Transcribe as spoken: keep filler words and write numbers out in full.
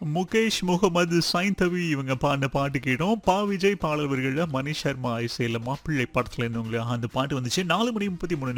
முகேஷ் முகமது சைந்தவி இவங்க பாடின பாட்டு கேட்டோம். பா விஜய் பாடல்களில் மணி சர்மா இசையில் மாப்பிள்ளை படத்துல இருந்தவங்களே அந்த பாட்டு வந்துச்சு. நாலு மணி முப்பத்தி மூணு